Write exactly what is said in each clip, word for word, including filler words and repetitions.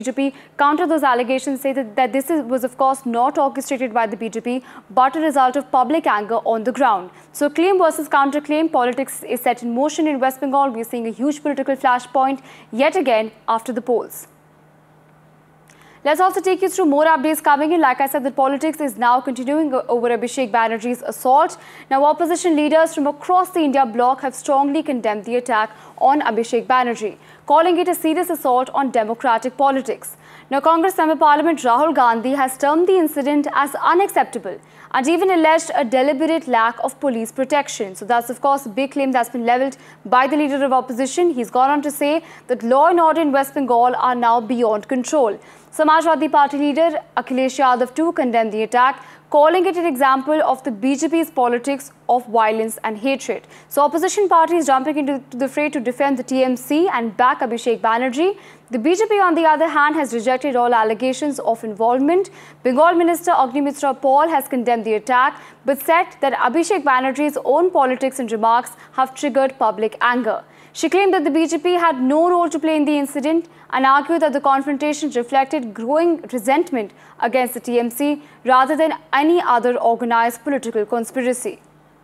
B J P counter those allegations, say that, that this is, was of course not orchestrated by the B J P but a result of public anger on the ground. So claim versus counter claim, politics is set in motion in West Bengal. We are seeing a huge political flashpoint yet again after the polls. Let's also take you through more updates coming in. Like I said, the politics is now continuing over Abhishek Banerjee's assault. Now, opposition leaders from across the India bloc have strongly condemned the attack on Abhishek Banerjee, calling it a serious assault on democratic politics. Now, Congress Member Parliament Rahul Gandhi has termed the incident as unacceptable and even alleged a deliberate lack of police protection. So that's, of course, a big claim that's been levelled by the leader of opposition. He's gone on to say that law and order in West Bengal are now beyond control. Samajwadi Party leader Akhilesh Yadav too condemned the attack, calling it an example of the B J P's politics of violence and hatred. So opposition parties jumping into the fray to defend the T M C and back Abhishek Banerjee. The B J P, on the other hand, has rejected all allegations of involvement. Bengal Minister Agnimitra Paul has condemned the attack but said that Abhishek Banerjee's own politics and remarks have triggered public anger. She claimed that the B J P had no role to play in the incident and argued that the confrontation reflected growing resentment against the T M C rather than any other organized political conspiracy.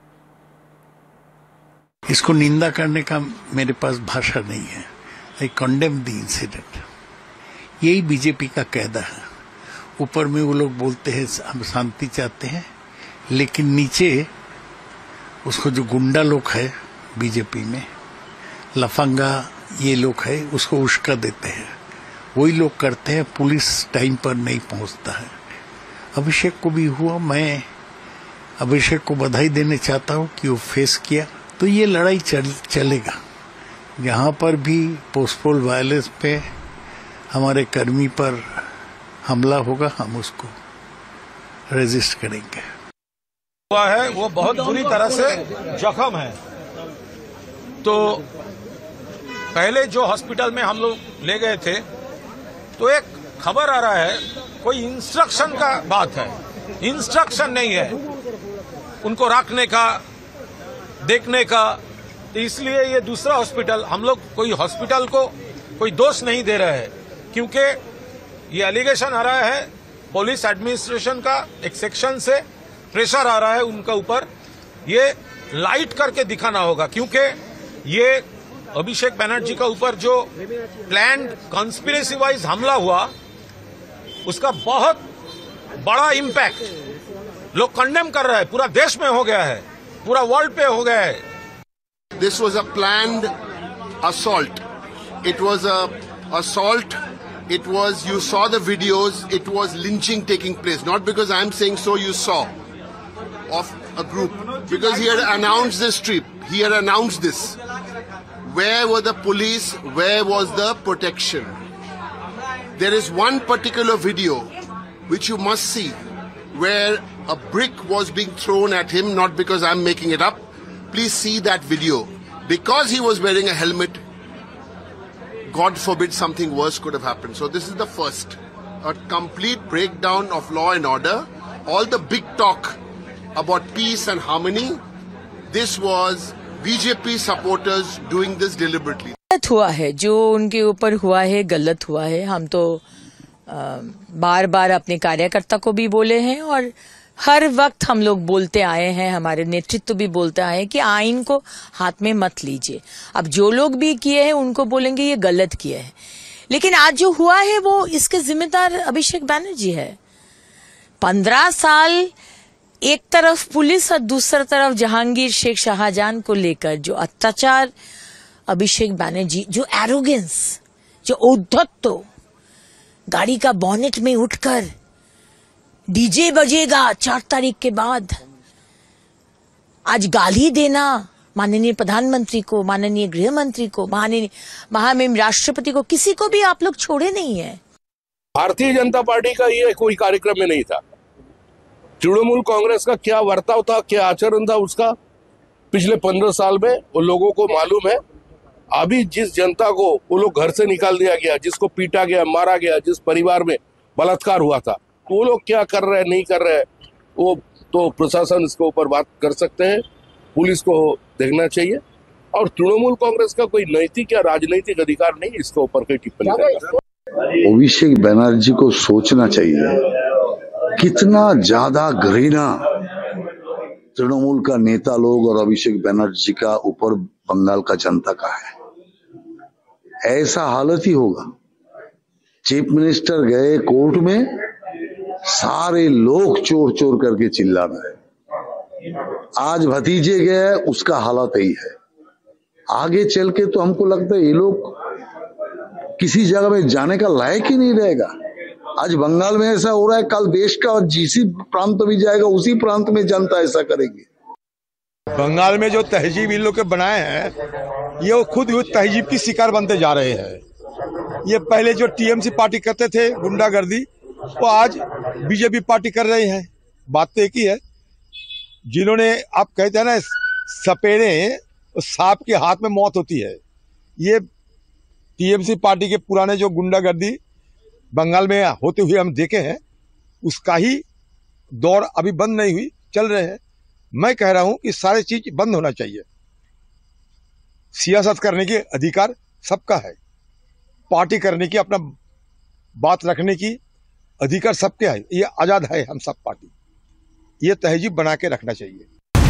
इसको निंदा करने का मेरे पास भाषा नहीं है. I condemn the incident. यही BJP का कहना है. ऊपर में वो लोग बोलते हैं हम शांति चाहते हैं, लेकिन नीचे उसको जो गुंडा लोग है बीजेपी में, लफंगा ये लोग है, उसको उश्का देते हैं. वही लोग करते हैं. पुलिस टाइम पर नहीं पहुंचता है. अभिषेक को भी हुआ. मैं अभिषेक को बधाई देने चाहता हूं कि वो फेस किया. तो ये लड़ाई चल, चलेगा. यहाँ पर भी पोस्टपोल वायलेंस पे हमारे कर्मी पर हमला होगा, हम उसको रेजिस्ट करेंगे. हुआ है वो बहुत बुरी तरह से जख्म है. तो पहले जो हॉस्पिटल में हम लोग ले गए थे तो एक खबर आ रहा है कोई इंस्ट्रक्शन का बात है. इंस्ट्रक्शन नहीं है उनको रखने का, देखने का. तो इसलिए ये दूसरा हॉस्पिटल, हम लोग कोई हॉस्पिटल को कोई दोष नहीं दे रहे हैं, क्योंकि ये एलिगेशन आ रहा है पुलिस एडमिनिस्ट्रेशन का, एक सेक्शन से प्रेशर आ रहा है उनका ऊपर. ये लाइट करके दिखाना होगा, क्योंकि ये अभिषेक बनर्जी का ऊपर जो प्लान कॉन्स्पिरेसी वाइज हमला हुआ उसका बहुत बड़ा इम्पैक्ट लोग कंडेम कर रहे हैं. पूरा देश में हो गया है, पूरा वर्ल्ड पे हो गया है. This was a planned assault. It was a assault. It was, you saw the videos, it was lynching taking place. Not because I'm saying so, you saw, of a group. Because he had announced this trip. He had announced this. Where were the police? Where was the protection? There is one particular video which you must see where a brick was being thrown at him, not because I'm making it up. Please see that video. Because he was wearing a helmet, God forbid something worse could have happened. So this is the first. A complete breakdown of law and order. All the big talk about peace and harmony, this was B J P supporters doing this deliberately. गलत हुआ है, जो उनके ऊपर हुआ है गलत हुआ है. हम तो आ, बार बार अपने कार्यकर्ता को भी बोले हैं और हर वक्त हम लोग बोलते आए हैं, हमारे नेतृत्व भी बोलते आए हैं कि आइन को हाथ में मत लीजिए. अब जो लोग भी किए हैं उनको बोलेंगे ये गलत किए हैं, लेकिन आज जो हुआ है वो इसके जिम्मेदार अभिषेक बनर्जी है. पंद्रह साल एक तरफ पुलिस और दूसरी तरफ जहांगीर शेख शाहजहां को लेकर जो अत्याचार अभिषेक बनर्जी, जो एरोगेंस, जो औद्धत्य, गाड़ी का बॉनेट में उठकर डीजे बजेगा चार तारीख के बाद, आज गाली देना माननीय प्रधानमंत्री को, माननीय गृह मंत्री को, माननीय महामहिम राष्ट्रपति को, किसी को भी आप लोग छोड़े नहीं है. भारतीय जनता पार्टी का ये कोई कार्यक्रम में नहीं था. तृणमूल कांग्रेस का क्या वर्ताव था, क्या आचरण था उसका पिछले पंद्रह साल में वो लोगों को मालूम है. अभी जिस जनता को वो लोग घर से निकाल दिया गया, जिसको पीटा गया, मारा गया, जिस परिवार में बलात्कार हुआ था, वो लोग क्या कर रहे हैं, नहीं कर रहे हैं, वो तो प्रशासन इसके ऊपर बात कर सकते हैं. पुलिस को देखना चाहिए और तृणमूल कांग्रेस का कोई नैतिक या राजनीतिक अधिकार नहीं इसके ऊपर कोई टिप्पणी करना. अभिषेक बनर्जी को सोचना चाहिए कितना ज्यादा घृणा तृणमूल का नेता लोग और अभिषेक बनर्जी का ऊपर बंगाल का जनता का है। ऐसा हालत ही होगा। चीफ मिनिस्टर गए कोर्ट में, सारे लोग चोर चोर करके चिल्ला रहे हैं। आज भतीजे गए, उसका हालत यही है। आगे चल के तो हमको लगता है ये लोग किसी जगह में जाने का लायक ही नहीं रहेगा। आज बंगाल में ऐसा हो रहा है, कल देश का और जिस प्रांत में जाएगा उसी प्रांत में जनता ऐसा करेगी। बंगाल में जो तहजीब इन लोग के बनाए हैं, ये खुद वो तहजीब की शिकार बनते जा रहे हैं। ये पहले जो टीएमसी पार्टी करते थे गुंडागर्दी, वो आज बीजेपी पार्टी कर रहे हैं। बात तो एक ही है। जिन्होंने आप कहते हैं ना सपेरे सांप के हाथ में मौत होती है, ये टीएमसी पार्टी के पुराने जो गुंडागर्दी बंगाल में होते हुए हम देखे हैं, उसका ही दौर अभी बंद नहीं हुई, चल रहे हैं। मैं कह रहा हूं कि सारी चीज बंद होना चाहिए। सियासत करने के अधिकार सबका है, पार्टी करने की, अपना बात रखने की अधिकार सबके है। ये आजाद है हम सब पार्टी। ये तहजीब बना के रखना चाहिए।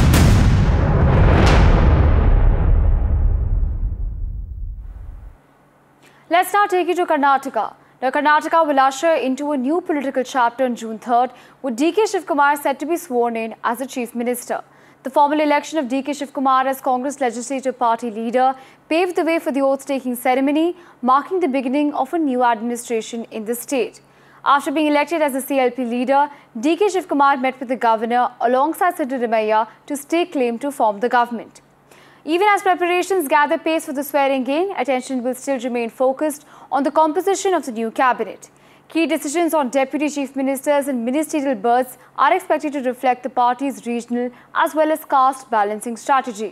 Let's now take you to Karnataka. Now, Karnataka will usher into a new political chapter on June third, with D K Shivkumar set to be sworn in as the Chief Minister. The formal election of D K Shivkumar as Congress Legislative Party leader paved the way for the oath-taking ceremony, marking the beginning of a new administration in the state. After being elected as the C L P leader, D K Shivkumar met with the governor alongside Siddharamaiah to stake claim to form the government. Even as preparations gather pace for the swearing-in, attention will still remain focused on the composition of the new cabinet. Key decisions on deputy chief ministers and ministerial berths are expected to reflect the party's regional as well as caste balancing strategy.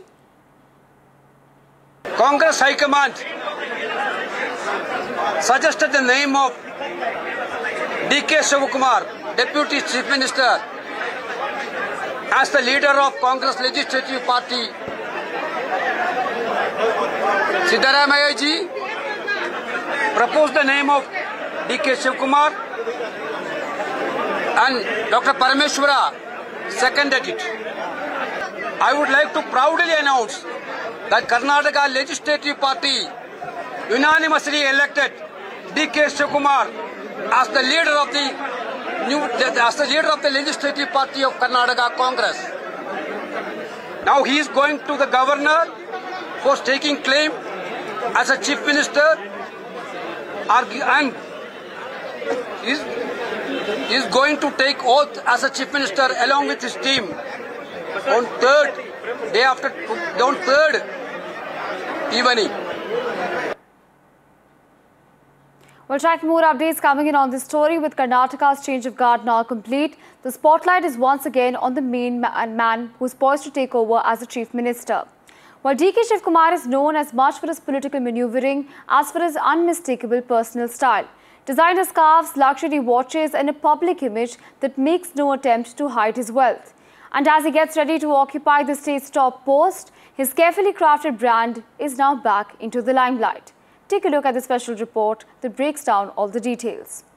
Congress High Command suggested the name of D K Shivkumar, Deputy Chief Minister, as the leader of Congress Legislative Party. Siddharamaiah ji proposed the name of D K Shivkumar and Doctor Parameshwara seconded it. I would like to proudly announce that Karnataka Legislative Party unanimously elected D K Shivkumar as the leader of the new as the leader of the Legislative Party of Karnataka Congress. Now he is going to the governor for taking claim as a chief minister, and is is going to take oath as a chief minister along with his team on third day after on third evening. We'll track more updates coming in on this story. With Karnataka's change of guard now complete, the spotlight is once again on the main man who's poised to take over as the chief minister. While D K Shivkumar is known as much for his political manoeuvring as for his unmistakable personal style. Designer scarves, luxury watches and a public image that makes no attempt to hide his wealth. And as he gets ready to occupy the state's top post, his carefully crafted brand is now back into the limelight. Take a look at the special report that breaks down all the details.